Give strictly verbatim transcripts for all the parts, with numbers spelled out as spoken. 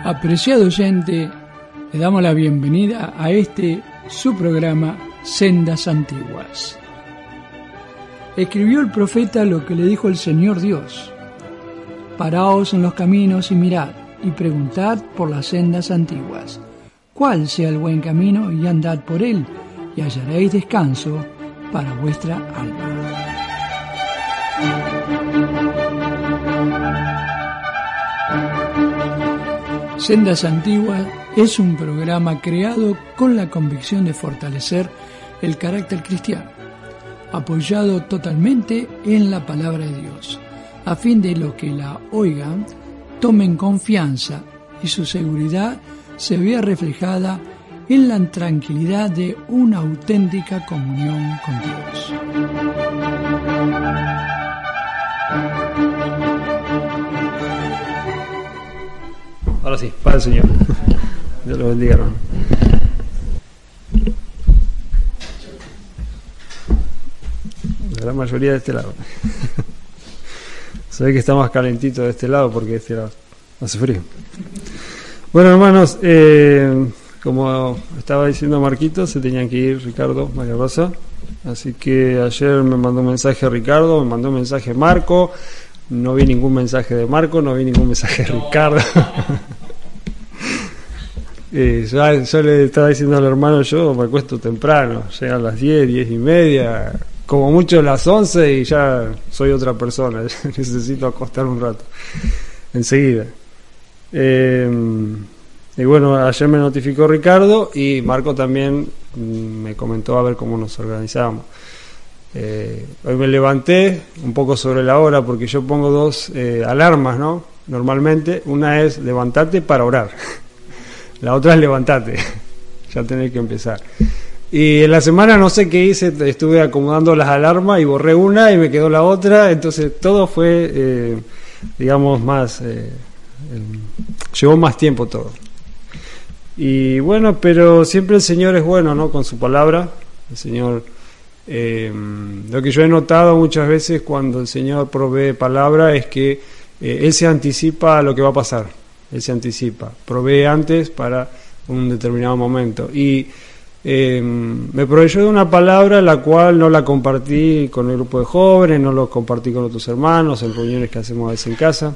Apreciado oyente, le damos la bienvenida a este su programa Sendas Antiguas. Escribió el profeta lo que le dijo el Señor Dios: paraos en los caminos y mirad, y preguntad por las sendas antiguas, cuál sea el buen camino, y andad por él, y hallaréis descanso para vuestra alma. Sendas Antiguas es un programa creado con la convicción de fortalecer el carácter cristiano, apoyado totalmente en la palabra de Dios, a fin de lo que la oigan tomen confianza y su seguridad se vea reflejada en la tranquilidad de una auténtica comunión con Dios. Ahora sí, para el Señor. Dios lo bendiga, hermano. La gran mayoría de este lado. Se ve que está más calentito de este lado porque de este lado hace frío. Bueno, hermanos, eh, como estaba diciendo Marquito, se tenían que ir Ricardo, María Rosa. Así que ayer me mandó un mensaje Ricardo, me mandó un mensaje Marco. No vi ningún mensaje de Marco, no vi ningún mensaje de Ricardo. eh, yo, yo le estaba diciendo al hermano, yo me acuesto temprano, llegan a las diez, diez y media, como mucho a las once y ya soy otra persona, necesito acostar un rato, enseguida. Eh, y bueno, ayer me notificó Ricardo y Marco también me comentó a ver cómo nos organizábamos. Eh, hoy me levanté un poco sobre la hora porque yo pongo dos eh, alarmas, ¿no? Normalmente, una es levantate para orar, la otra es levantate, ya tenés que empezar. Y en la semana no sé qué hice, estuve acomodando las alarmas y borré una y me quedó la otra, entonces todo fue, eh, digamos, más, eh, eh, llevó más tiempo todo. Y bueno, pero siempre el Señor es bueno, ¿no? Con su palabra, el Señor... Eh, lo que yo he notado muchas veces cuando el Señor provee palabra es que eh, Él se anticipa a lo que va a pasar, Él se anticipa, provee antes para un determinado momento y eh, me proveyó de una palabra la cual no la compartí con el grupo de jóvenes, no lo compartí con otros hermanos en reuniones que hacemos a veces en casa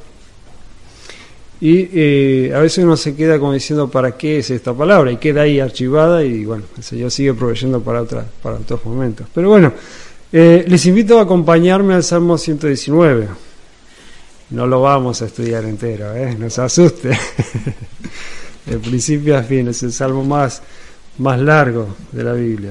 y eh, a veces uno se queda como diciendo ¿para qué es esta palabra? Y queda ahí archivada y bueno, el Señor sigue proveyendo para, otra, para otros momentos. Pero bueno, eh, les invito a acompañarme al Salmo ciento diecinueve. No lo vamos a estudiar entero, ¿eh? No se asuste. De principio a fin, es el salmo más, más largo de la Biblia.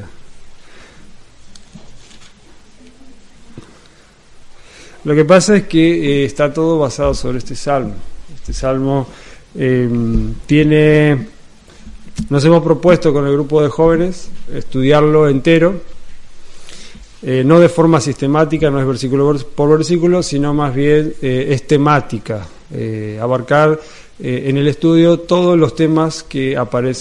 Lo que pasa es que eh, está todo basado sobre este salmo. Este salmo eh, tiene, nos hemos propuesto con el grupo de jóvenes estudiarlo entero, eh, no de forma sistemática, no es versículo por versículo, sino más bien eh, es temática, eh, abarcar eh, en el estudio todos los temas que aparecen